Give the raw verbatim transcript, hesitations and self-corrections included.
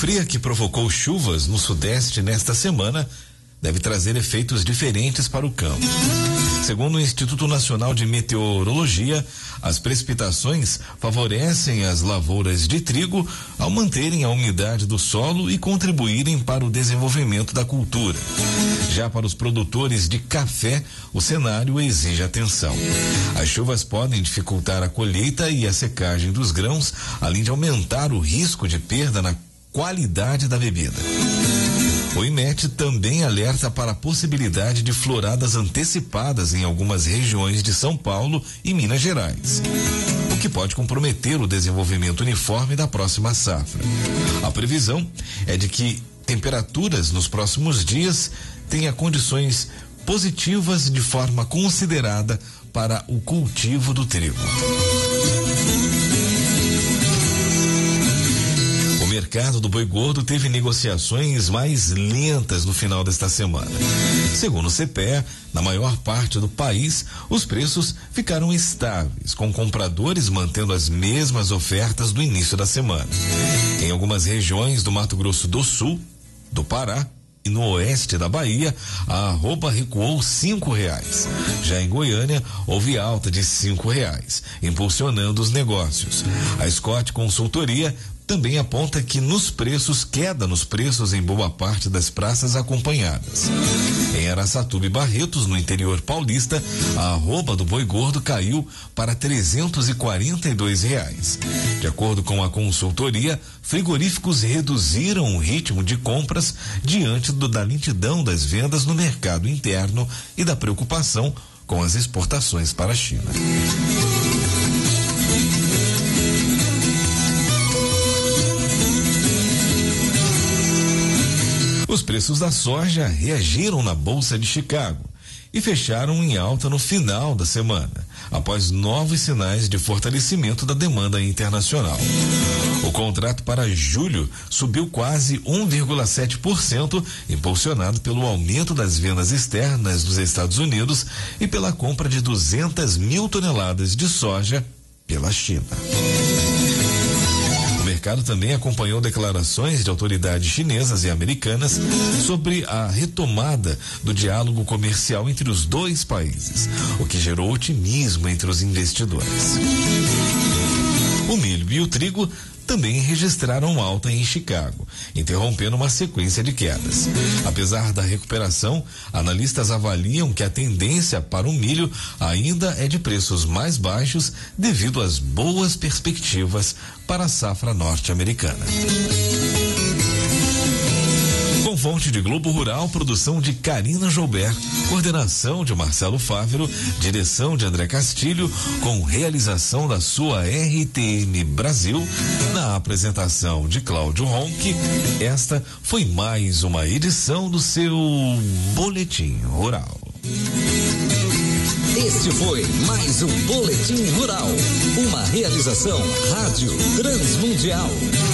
fria que provocou chuvas no sudeste nesta semana deve trazer efeitos diferentes para o campo. Segundo o Instituto Nacional de Meteorologia, as precipitações favorecem as lavouras de trigo ao manterem a umidade do solo e contribuírem para o desenvolvimento da cultura. Já para os produtores de café, o cenário exige atenção. As chuvas podem dificultar a colheita e a secagem dos grãos, além de aumentar o risco de perda na qualidade da bebida. O IMET também alerta para a possibilidade de floradas antecipadas em algumas regiões de São Paulo e Minas Gerais, o que pode comprometer o desenvolvimento uniforme da próxima safra. A previsão é de que temperaturas nos próximos dias tenham condições positivas de forma considerada para o cultivo do trigo. O mercado do boi gordo teve negociações mais lentas no final desta semana. Segundo o C P E A, na maior parte do país, os preços ficaram estáveis, com compradores mantendo as mesmas ofertas do início da semana. Em algumas regiões do Mato Grosso do Sul, do Pará e no oeste da Bahia, a arroba recuou cinco reais. Já em Goiânia, houve alta de cinco reais, impulsionando os negócios. A Scott Consultoria também aponta que nos preços, queda nos preços em boa parte das praças acompanhadas. Em Araçatuba e Barretos, no interior paulista, a arroba do boi gordo caiu para trezentos e quarenta e dois reais. De acordo com a consultoria, frigoríficos reduziram o ritmo de compras diante do, da lentidão das vendas no mercado interno e da preocupação com as exportações para a China. Os preços da soja reagiram na Bolsa de Chicago e fecharam em alta no final da semana, após novos sinais de fortalecimento da demanda internacional. O contrato para julho subiu quase um vírgula sete por cento, impulsionado pelo aumento das vendas externas dos Estados Unidos e pela compra de duzentas mil toneladas de soja pela China. O mercado também acompanhou declarações de autoridades chinesas e americanas sobre a retomada do diálogo comercial entre os dois países, o que gerou otimismo entre os investidores. O milho e o trigo também registraram alta em Chicago, interrompendo uma sequência de quedas. Apesar da recuperação, analistas avaliam que a tendência para o milho ainda é de preços mais baixos devido às boas perspectivas para a safra norte-americana. Com fonte de Globo Rural, produção de Karina Joubert, coordenação de Marcelo Fávero, direção de André Castilho, com realização da sua R T M Brasil, na apresentação de Cláudio Ronck. Esta foi mais uma edição do seu Boletim Rural. Este foi mais um Boletim Rural, uma realização Rádio Transmundial.